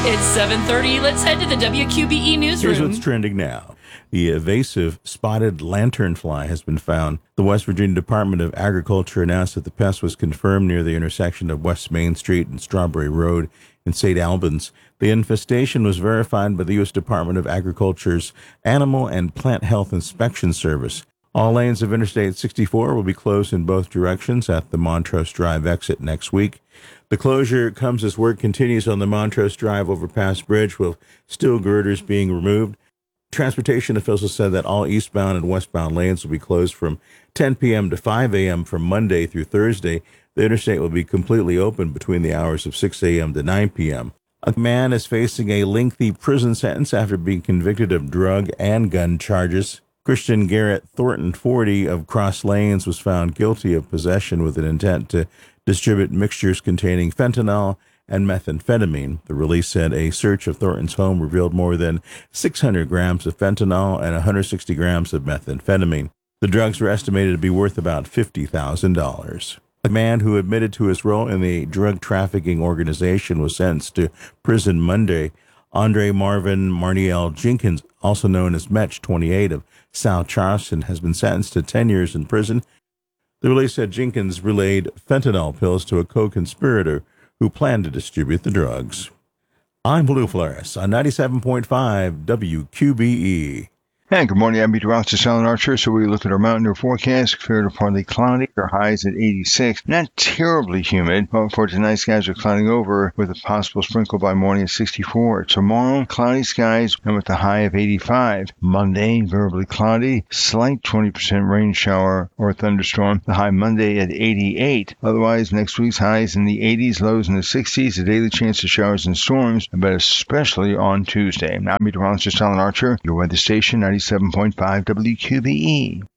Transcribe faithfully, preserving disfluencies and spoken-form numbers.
It's seven thirty. Let's head to the W Q B E newsroom. Here's what's trending now. The evasive spotted lanternfly has been found. The West Virginia Department of Agriculture announced that the pest was confirmed near the intersection of West Main Street and Strawberry Road in Saint Albans. The infestation was verified by the U S Department of Agriculture's Animal and Plant Health Inspection Service. All lanes of Interstate sixty-four will be closed in both directions at the Montrose Drive exit next week. The closure comes as work continues on the Montrose Drive overpass bridge, with steel girders being removed. Transportation officials said that all eastbound and westbound lanes will be closed from ten p.m. to five a.m. from Monday through Thursday. The interstate will be completely open between the hours of six a.m. to nine p.m. A man is facing a lengthy prison sentence after being convicted of drug and gun charges. Christian Garrett Thornton, forty, of Cross Lanes, was found guilty of possession with an intent to distribute mixtures containing fentanyl and methamphetamine. The release said a search of Thornton's home revealed more than six hundred grams of fentanyl and one hundred sixty grams of methamphetamine. The drugs were estimated to be worth about fifty thousand dollars. A man who admitted to his role in the drug trafficking organization was sentenced to prison Monday. Andre Marvin Marniel Jenkins, also known as Metch, twenty-eight, of South Charleston, has been sentenced to ten years in prison. The release said Jenkins relayed fentanyl pills to a co-conspirator who planned to distribute the drugs. I'm Blue Flores on ninety-seven point five W Q B E. And good morning, I'm Meteorologist Alan Archer. So we look at our mountain air forecast. Fair to partly cloudy. Our highs at eighty-six. Not terribly humid. But for tonight, skies are clouding over with a possible sprinkle by morning at sixty-four. Tomorrow, cloudy skies and with a high of eighty-five. Monday, variably cloudy. Slight twenty percent rain shower or thunderstorm. The high Monday at eighty-eight. Otherwise, next week's highs in the eighties, lows in the sixties. A daily chance of showers and storms, but especially on Tuesday. I'm Meteorologist Alan Archer, your weather station, ninety-seven point five W Q B E.